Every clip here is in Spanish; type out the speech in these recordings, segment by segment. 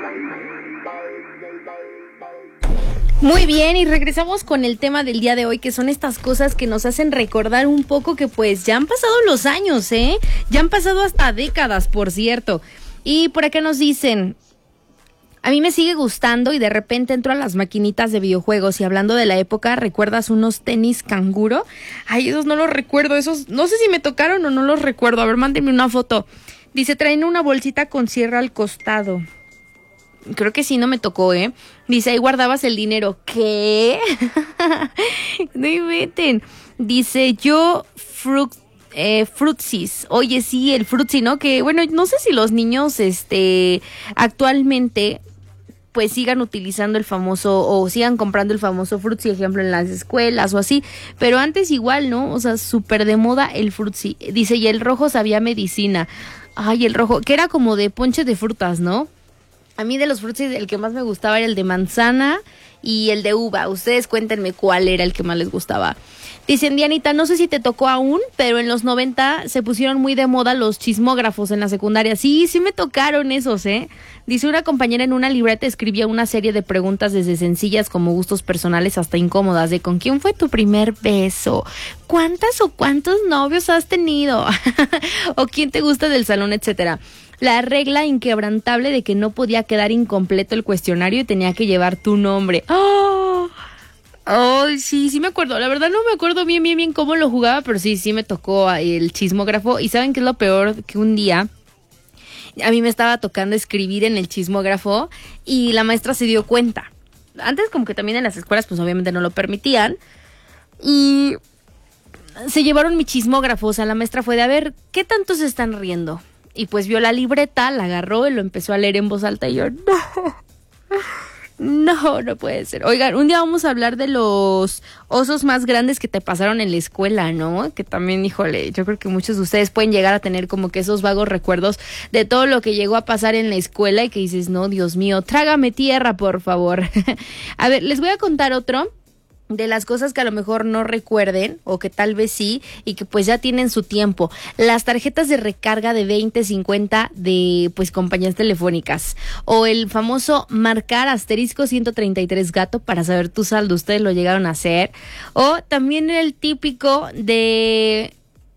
Muy bien, y regresamos con el tema del día de hoy, que son estas cosas que nos hacen recordar un poco que pues ya han pasado los años, ya han pasado hasta décadas, por cierto. Y por acá nos dicen, a mí me sigue gustando y de repente entro a las maquinitas de videojuegos y hablando de la época, ¿recuerdas unos tenis canguro? Ay, esos no los recuerdo, esos no sé si me tocaron o no los recuerdo. A ver, mándenme una foto. Dice, traen una bolsita con cierre al costado. Creo que sí, no me tocó, Dice, ahí guardabas el dinero. ¿Qué? No inventen. Dice, yo Frutsis. Oye, sí, el Frutzi, ¿no? Que, bueno, no sé si los niños, actualmente, pues sigan utilizando el famoso, o sigan comprando el famoso Frutzi, ejemplo, en las escuelas o así. Pero antes igual, ¿no? O sea, súper de moda el Frutzi. Dice, y el rojo sabía medicina. Ay, el rojo, que era como de ponche de frutas, ¿no? A mí de los frutos el que más me gustaba era el de manzana y el de uva. Ustedes cuéntenme cuál era el que más les gustaba. Dicen, Dianita, no sé si te tocó aún, pero en los 90 se pusieron muy de moda los chismógrafos en la secundaria. Sí me tocaron esos, Dice, una compañera en una libreta escribía una serie de preguntas desde sencillas como gustos personales hasta incómodas, de ¿con quién fue tu primer beso? ¿Cuántas o cuántos novios has tenido? ¿O quién te gusta del salón, etcétera? La regla inquebrantable de que no podía quedar incompleto el cuestionario y tenía que llevar tu nombre. ¡Oh! Ay, sí me acuerdo. La verdad no me acuerdo bien cómo lo jugaba, pero sí me tocó el chismógrafo. ¿Y saben qué es lo peor? Que un día a mí me estaba tocando escribir en el chismógrafo y la maestra se dio cuenta. Antes como que también en las escuelas pues obviamente no lo permitían. Y se llevaron mi chismógrafo. O sea, la maestra fue de, a ver, ¿qué tanto se están riendo? Y pues vio la libreta, la agarró y lo empezó a leer en voz alta y yo, no puede ser. Oigan, un día vamos a hablar de los osos más grandes que te pasaron en la escuela, ¿no? Que también, híjole, yo creo que muchos de ustedes pueden llegar a tener como que esos vagos recuerdos de todo lo que llegó a pasar en la escuela y que dices, no, Dios mío, trágame tierra, por favor. A ver, les voy a contar otro de las cosas que a lo mejor no recuerden o que tal vez sí y que pues ya tienen su tiempo. Las tarjetas de recarga de 20, 50 de pues compañías telefónicas o el famoso marcar asterisco 133 gato para saber tu saldo. Ustedes lo llegaron a hacer. O también el típico de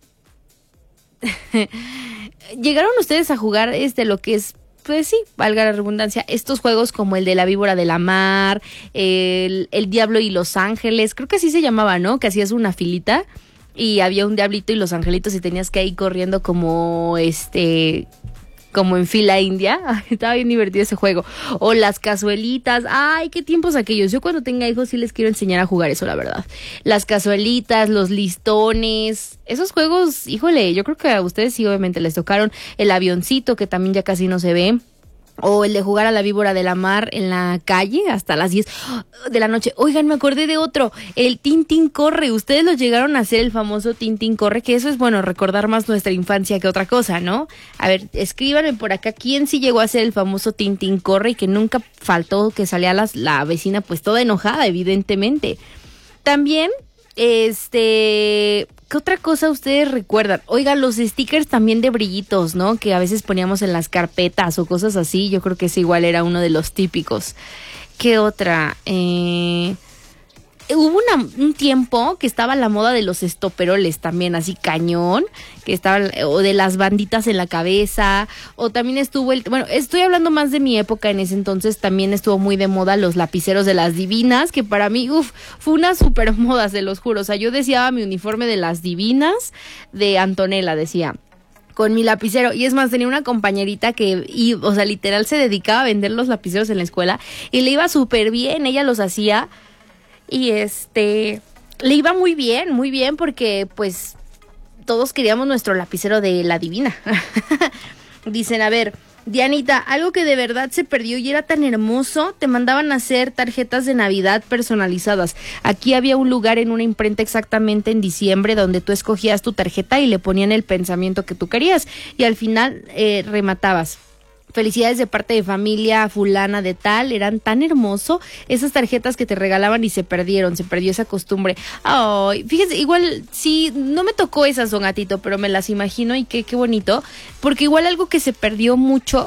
¿llegaron ustedes a jugar lo que es, pues sí, valga la redundancia, estos juegos como el de la víbora de la mar, el diablo y los ángeles, creo que así se llamaba, ¿no? Que hacías una filita y había un diablito y los angelitos y tenías que ir corriendo como como en fila india. Ay, estaba bien divertido ese juego. O las cazuelitas. Ay, qué tiempos aquellos. Yo cuando tenga hijos sí les quiero enseñar a jugar eso, la verdad. Las cazuelitas, los listones. Esos juegos, híjole, yo creo que a ustedes sí obviamente les tocaron. El avioncito, que también ya casi no se ve. O el de jugar a la víbora de la mar en la calle hasta las 10 de la noche. Oigan, me acordé de otro, el Tintín Corre. Ustedes lo llegaron a hacer, el famoso Tintín Corre, que eso es, bueno, recordar más nuestra infancia que otra cosa, ¿no? A ver, escríbanme por acá quién sí llegó a hacer el famoso Tintín Corre y que nunca faltó que salía la vecina pues toda enojada, evidentemente. También, ¿qué otra cosa ustedes recuerdan? Oigan, los stickers también de brillitos, ¿no? Que a veces poníamos en las carpetas o cosas así. Yo creo que ese igual era uno de los típicos. ¿Qué otra? Hubo un tiempo que estaba la moda de los estoperoles también, así cañón, que estaban, o de las banditas en la cabeza, o también estuvo bueno, estoy hablando más de mi época, en ese entonces también estuvo muy de moda los lapiceros de las divinas, que para mí, fue una super moda, se los juro. O sea, yo deseaba mi uniforme de las divinas, de Antonella, decía, con mi lapicero. Y es más, tenía una compañerita que, o sea, literal se dedicaba a vender los lapiceros en la escuela, y le iba súper bien, ella los hacía. Y le iba muy bien, porque pues todos queríamos nuestro lapicero de la divina. Dicen, a ver, Dianita, algo que de verdad se perdió y era tan hermoso, te mandaban a hacer tarjetas de Navidad personalizadas. Aquí había un lugar en una imprenta exactamente en diciembre donde tú escogías tu tarjeta y le ponían el pensamiento que tú querías y al final rematabas. Felicidades de parte de familia fulana de tal, eran tan hermoso esas tarjetas que te regalaban y se perdió esa costumbre. Ay, fíjense, igual sí, no me tocó esas, don Gatito, pero me las imagino y qué bonito, porque igual algo que se perdió mucho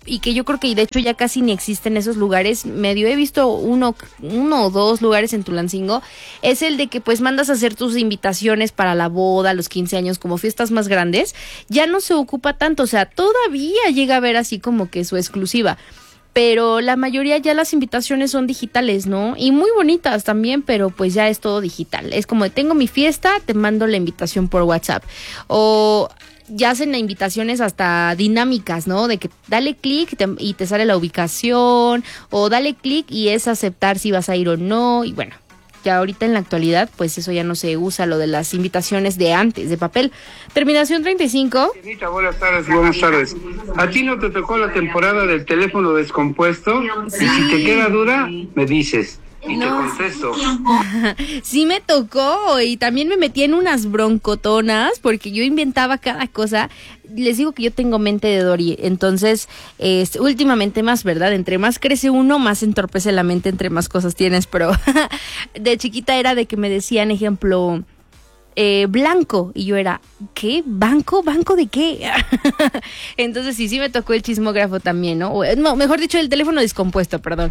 y que yo creo que de hecho ya casi ni existen esos lugares, medio he visto uno o dos lugares en Tulancingo, es el de que pues mandas a hacer tus invitaciones para la boda, los 15 años, como fiestas más grandes. Ya no se ocupa tanto, o sea, todavía llega a haber así como que su exclusiva, pero la mayoría ya las invitaciones son digitales, ¿no? Y muy bonitas también, pero pues ya es todo digital. Es como, tengo mi fiesta, te mando la invitación por WhatsApp. O ya hacen las invitaciones hasta dinámicas, ¿no? De que dale clic y te sale la ubicación, o dale clic y es aceptar si vas a ir o no, y bueno. Ya ahorita en la actualidad, pues eso ya no se usa, lo de las invitaciones de antes, de papel. Terminación 35. Buenas tardes. ¿A ti no te tocó la temporada del teléfono descompuesto? Sí. Y si te queda duda, me dices. Y te contesto. Sí me tocó y también me metí en unas broncotonas porque yo inventaba cada cosa. Les digo que yo tengo mente de Dory, entonces últimamente más, ¿verdad? Entre más crece uno, más entorpece la mente, entre más cosas tienes, pero de chiquita era de que me decían, ejemplo, blanco, y yo era, ¿qué? ¿Banco? ¿Banco de qué? Entonces sí me tocó el chismógrafo también, ¿no? No, mejor dicho, el teléfono descompuesto, perdón.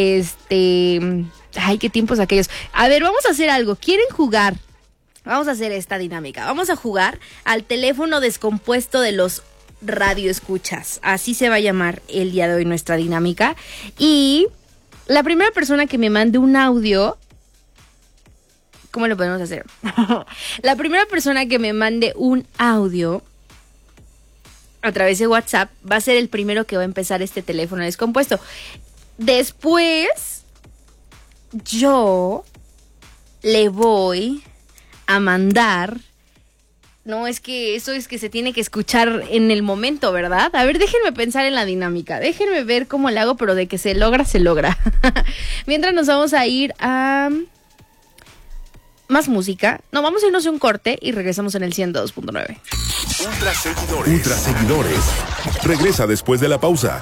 Ay, qué tiempos aquellos. A ver, vamos a hacer algo. ¿Quieren jugar? Vamos a hacer esta dinámica. Vamos a jugar al teléfono descompuesto de los radioescuchas. Así se va a llamar el día de hoy nuestra dinámica. Y la primera persona que me mande un audio... ¿Cómo lo podemos hacer? La primera persona que me mande un audio a través de WhatsApp va a ser el primero que va a empezar este teléfono descompuesto. Después, yo le voy a mandar... No, es que eso es que se tiene que escuchar en el momento, ¿verdad? A ver, déjenme pensar en la dinámica. Déjenme ver cómo le hago, pero de que se logra, se logra. Mientras nos vamos a ir a... más música. No, vamos a irnos a un corte y regresamos en el 102.9. Ultra seguidores. Regresa después de la pausa.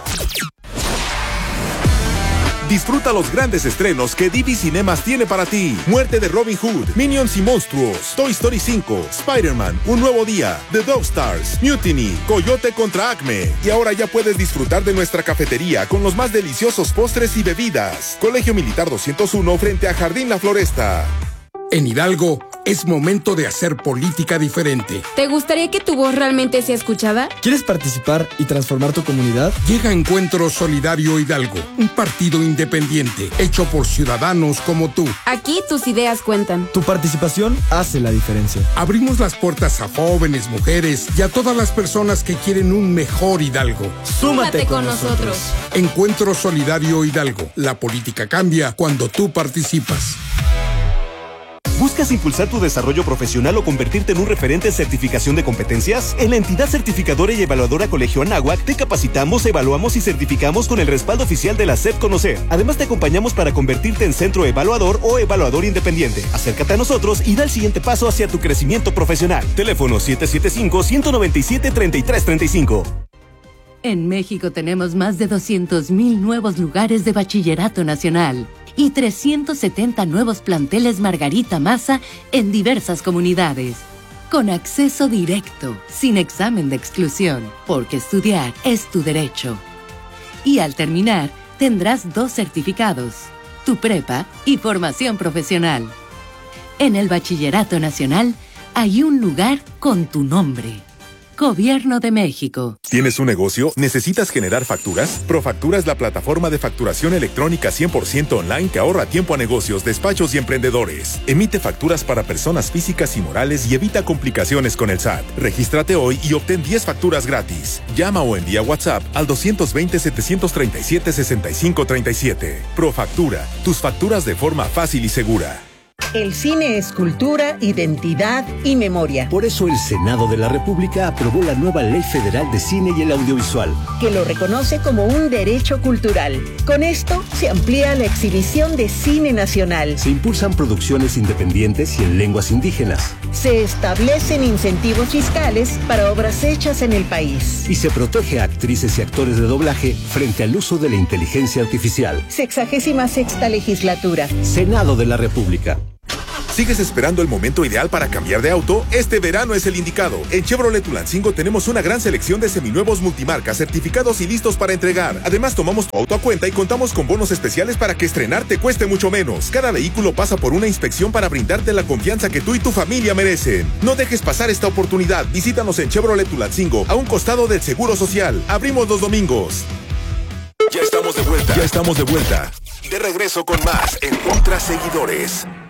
Disfruta los grandes estrenos que Divi Cinemas tiene para ti. Muerte de Robin Hood, Minions y Monstruos, Toy Story 5, Spider-Man, Un Nuevo Día, The Dog Stars, Mutiny, Coyote contra Acme. Y ahora ya puedes disfrutar de nuestra cafetería con los más deliciosos postres y bebidas. Colegio Militar 201 frente a Jardín La Floresta. En Hidalgo, es momento de hacer política diferente. ¿Te gustaría que tu voz realmente sea escuchada? ¿Quieres participar y transformar tu comunidad? Llega Encuentro Solidario Hidalgo, un partido independiente, hecho por ciudadanos como tú. Aquí tus ideas cuentan. Tu participación hace la diferencia. Abrimos las puertas a jóvenes, mujeres y a todas las personas que quieren un mejor Hidalgo. Súmate con nosotros. Encuentro Solidario Hidalgo. La política cambia cuando tú participas. ¿Buscas impulsar tu desarrollo profesional o convertirte en un referente en certificación de competencias? En la entidad certificadora y evaluadora Colegio Anáhuac te capacitamos, evaluamos y certificamos con el respaldo oficial de la SEP Conocer. Además te acompañamos para convertirte en centro evaluador o evaluador independiente. Acércate a nosotros y da el siguiente paso hacia tu crecimiento profesional. Teléfono 775-197-3335. En México tenemos más de 200,000 nuevos lugares de bachillerato nacional y 370 nuevos planteles Margarita Maza en diversas comunidades. Con acceso directo, sin examen de exclusión, porque estudiar es tu derecho. Y al terminar, tendrás 2 certificados, tu prepa y formación profesional. En el Bachillerato Nacional hay un lugar con tu nombre. Gobierno de México. ¿Tienes un negocio? ¿Necesitas generar facturas? Profactura es la plataforma de facturación electrónica 100% online que ahorra tiempo a negocios, despachos y emprendedores. Emite facturas para personas físicas y morales y evita complicaciones con el SAT. Regístrate hoy y obtén 10 facturas gratis. Llama o envía WhatsApp al 220-737-6537. Profactura, tus facturas de forma fácil y segura. El cine es cultura, identidad y memoria. Por eso el Senado de la República aprobó la nueva Ley Federal de Cine y el Audiovisual, que lo reconoce como un derecho cultural. Con esto se amplía la exhibición de cine nacional. Se impulsan producciones independientes y en lenguas indígenas. Se establecen incentivos fiscales para obras hechas en el país. Y se protege a actrices y actores de doblaje frente al uso de la inteligencia artificial. 66ª legislatura. Senado de la República. ¿Sigues esperando el momento ideal para cambiar de auto? Este verano es el indicado. En Chevrolet Tulancingo tenemos una gran selección de seminuevos multimarcas certificados y listos para entregar. Además, tomamos tu auto a cuenta y contamos con bonos especiales para que estrenar te cueste mucho menos. Cada vehículo pasa por una inspección para brindarte la confianza que tú y tu familia merecen. No dejes pasar esta oportunidad. Visítanos en Chevrolet Tulancingo, a un costado del Seguro Social. Abrimos los domingos. Ya estamos de vuelta. De regreso con más en Ultra Seguidores.